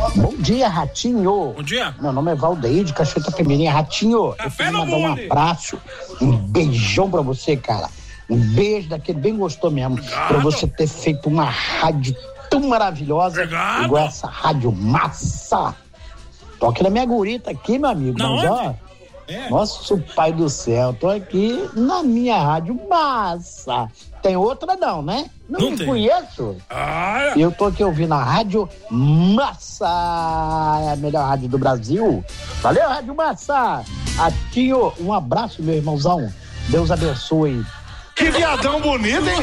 Bom dia, Ratinho. Bom dia. Meu nome é Valdeir de Cachoeira Pequenininha. Ratinho, eu quero mandar um abraço, um beijão pra você, cara. Um beijo daquele bem gostoso mesmo. Obrigado. Pra você ter feito uma rádio tão maravilhosa. Obrigado. Igual essa rádio massa. Tô aqui na minha gurita aqui, meu amigo. Na mas onde? ó, nosso pai do céu, tô aqui na minha rádio massa. Tem outra não, né? Não me tem. conheço. Ah, Eu tô aqui ouvindo a Rádio Massa, é a melhor rádio do Brasil. Valeu, Rádio Massa. Ratinho, um abraço, meu irmãozão. Deus abençoe. Que viadão bonito, hein?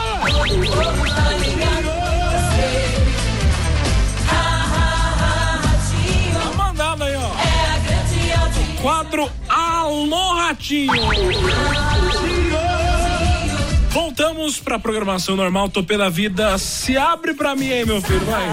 tá mandado aí, ó. Quadro Alô Ratinho. Voltamos pra programação normal, Topê da Vida. Se abre pra mim aí, meu filho, vai.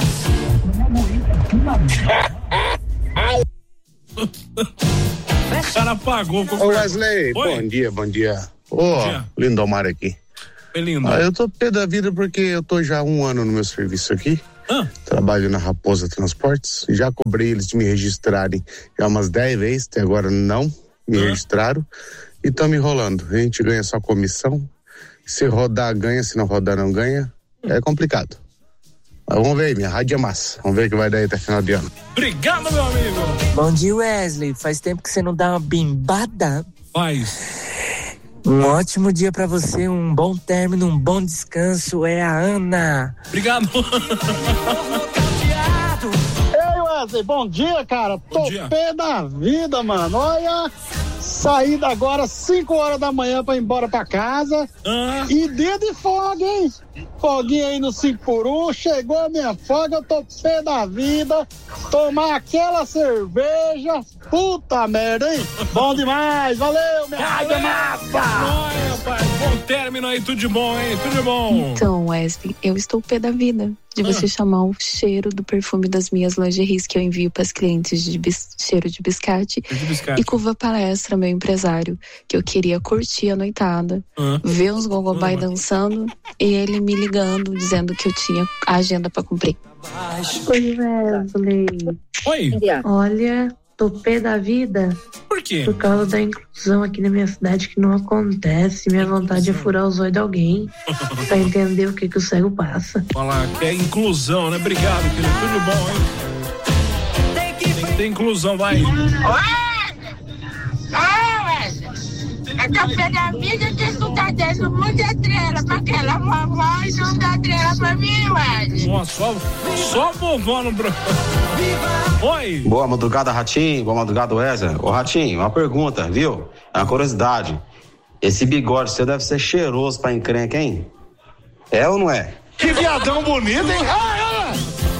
O cara apagou. Ô Wesley, Oi. bom dia. Ô, dia. Lindomar aqui. É lindo. Eu tô pé da vida porque eu tô já há 1 ano no meu serviço aqui. Trabalho na Raposa Transportes. Já cobrei eles de me registrarem já umas 10 vezes, até agora não me registraram. E estão me enrolando. A gente ganha só comissão. Se rodar, ganha. Se não rodar, não ganha. É complicado. Mas vamos ver aí, minha rádio é massa. Vamos ver o que vai dar aí até final de ano. Obrigado, meu amigo. Bom dia, Wesley. Faz tempo que você não dá uma bimbada. Faz. Um ótimo dia pra você, um bom término, um bom descanso. É a Ana. Obrigado. Ei, Wesley, bom dia, cara. Tô pé da vida, mano. Olha, saída agora 5 horas da manhã pra ir embora pra casa. E dia de folga, hein? Foguinha aí no 5x1, chegou a minha folga, eu tô pé da vida. Tomar aquela cerveja, puta merda, hein? Bom demais, valeu, minha rádio é massa! Olha, rapaz, bom término aí, tudo de bom, hein? Tudo de bom. Então, Wesley, eu estou pé da vida de você chamar o cheiro do perfume das minhas lingeries que eu envio para as clientes de cheiro de biscate. E Curva Palestra, meu empresário, que eu queria curtir a noitada, ver uns gogobai dançando e ele me ligando, dizendo que eu tinha a agenda para cumprir. Oi, Wesley. Oi. Olha, tô pé da vida. Por quê? Por causa da inclusão aqui na minha cidade que não acontece. Minha vontade é furar os olhos de alguém pra entender o que o cego passa. Falar que é inclusão, né? Obrigado, querido. Tudo bom, hein? Tem que ter inclusão, vai. É que eu peguei a vida de estudar desde muita estrela pra aquela vovó e não dá estrela pra mim, Wesley. Nossa, só vovó no branco. Oi. Boa madrugada, Ratinho. Boa madrugada, Wesley. Ô, Ratinho, uma pergunta, viu? É uma curiosidade. Esse bigode seu deve ser cheiroso pra encrenca, hein? É ou não é? Que viadão bonito, hein? Ai,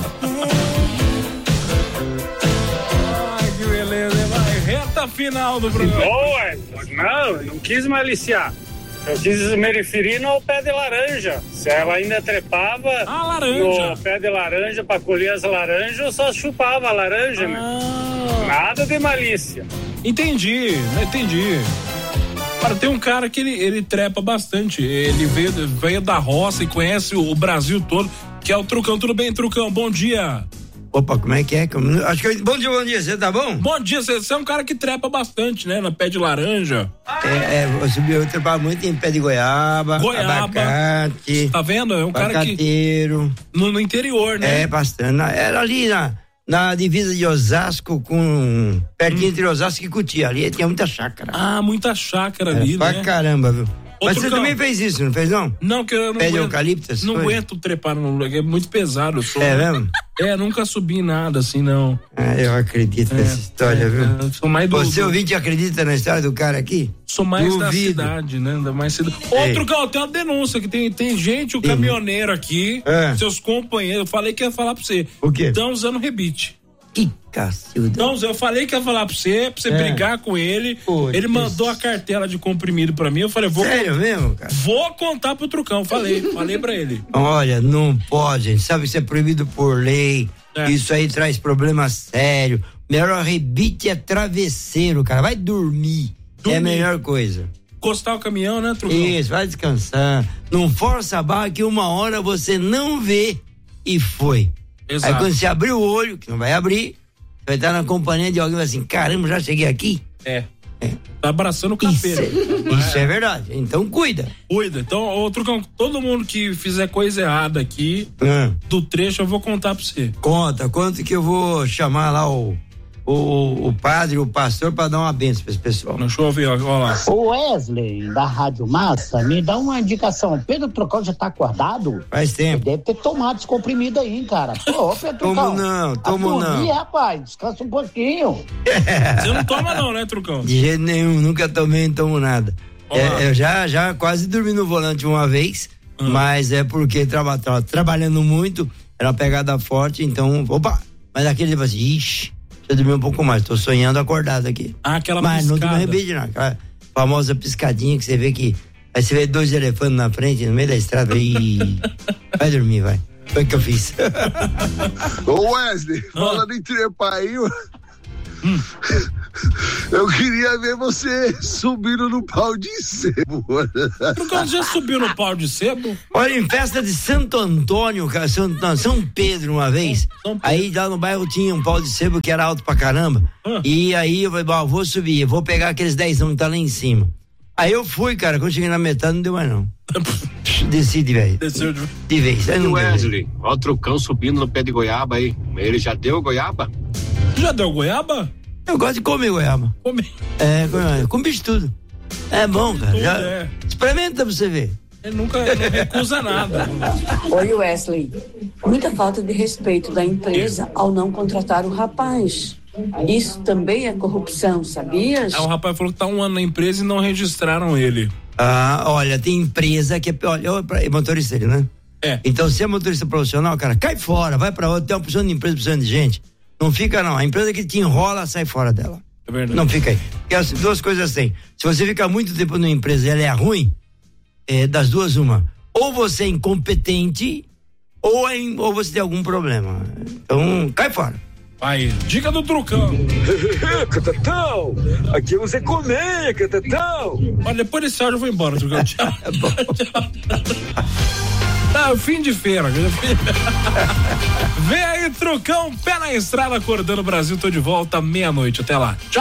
que beleza, hein? Vai, reta final do programa. Não quis maliciar. Eu quis me referir ao pé de laranja. Se ela ainda trepava laranja. no pé de laranja pra colher as laranjas, eu só chupava a laranja, né? Nada de malícia. Entendi. Cara, tem um cara que ele trepa bastante. Ele veio da roça e conhece o Brasil todo, que é o Trucão. Tudo bem, Trucão? Bom dia. Opa, como é que é? Acho que bom dia, você tá bom? Bom dia, você é um cara que trepa bastante, né? No pé de laranja. Eu trepava muito em pé de goiaba, abacate. Tá vendo? É um cara que... No interior, né? É, bastante. Era ali na divisa de Osasco pertinho entre Osasco e Cotia. Ali tinha muita chácara. Ah, muita chácara ali, pra né? Caramba, viu? Mas você também fez isso, não fez não? Não, que eu não pé aguento. De eucalipto? Não aguento trepar no lugar, é muito pesado. É mesmo? Nunca subi em nada assim, não. Eu acredito nessa história, viu? Sou mais Você ouvinte acredita na história do cara aqui? Sou mais da cidade, né? Mais cedo. Outro cara, tem uma denúncia que tem gente, o caminhoneiro aqui, seus companheiros, eu falei que ia falar pra você. O quê? Estão usando rebite. Que cacilda. Então, eu falei que ia falar pra você brigar com ele. Ele mandou a cartela de comprimido pra mim. Eu falei, sério mesmo, cara? Vou contar pro Trucão. Falei pra ele. Olha, não pode, gente. Sabe, isso é proibido por lei. Isso aí traz problema sério. Melhor rebite é travesseiro, cara. Vai dormir. É a melhor coisa. Encostar o caminhão, né, Trucão? Isso, vai descansar. Não força a barra que uma hora você não vê e foi. Exato. Aí quando você abrir o olho, que não vai abrir, vai estar na companhia de alguém e vai assim, caramba, já cheguei aqui? Tá abraçando o capeiro. Isso é verdade. Então cuida. Então, ô Trucão, todo mundo que fizer coisa errada aqui, do trecho eu vou contar pra você. Conta que eu vou chamar lá o padre, o pastor, pra dar uma benção pra esse pessoal. Deixa eu ver, olha lá. O Wesley, da Rádio Massa, me dá uma indicação. Pedro Trucão já tá acordado? Faz tempo. Deve ter tomado esse comprimido aí, hein, cara. Pô, Pedro Trucão. Tomo não. Rapaz, descansa um pouquinho. Você não toma não, né, Trucão? De jeito nenhum, nunca tomei, não tomo nada. Eu já quase dormi no volante uma vez, mas é porque tava trabalhando muito, era uma pegada forte, então, mas aquele tipo assim, ixi, eu dormi um pouco mais, tô sonhando acordado aqui. Aquela mas piscada. Não arrebente, não. Aquela famosa piscadinha que você vê que. Aí você vê 2 elefantes na frente, no meio da estrada, e. Vai dormir, vai. Foi o que eu fiz. Ô Wesley, falando em trepar aí, eu queria ver você subindo no pau de sebo. Trucão, já subiu no pau de sebo? Olha, em festa de Santo Antônio, cara, São Pedro uma vez, aí lá no bairro tinha um pau de sebo que era alto pra caramba, e aí eu falei, vou subir, vou pegar aqueles 10 que tá lá em cima. Aí eu fui, cara, quando cheguei na metade não deu mais não. Desci de vez. Desceu de vez. E o Wesley, ó o Trucão subindo no pé de goiaba aí, ele já deu goiaba? Já deu goiaba? Eu gosto de comer goiaba. Com bicho tudo. É bom, cara. Experimenta pra você ver. Ele nunca recusa nada. Oi, Wesley. Muita falta de respeito da empresa ao não contratar o rapaz. Isso também é corrupção, sabias? O rapaz falou que tá 1 ano na empresa e não registraram ele. Olha, tem empresa que é motorista ele, né? Então, se é motorista profissional, cara, cai fora, vai pra outra, tem uma opção de empresa precisando de gente. Não fica não, a empresa que te enrola, sai fora dela. É verdade. Não fica aí. Porque as 2 coisas assim, se você ficar muito tempo numa empresa e ela é ruim, das 2 uma, ou você é incompetente, ou você tem algum problema. Então, cai fora. Vai, dica do Trucão. Catatão, aqui você comer, Catatão. Olha, depois desse áudio eu vou embora, Trucão. Tchau. Fim de feira. Vem aí, Trucão, pé na estrada, acordando o Brasil. Tô de volta meia-noite. Até lá. Tchau.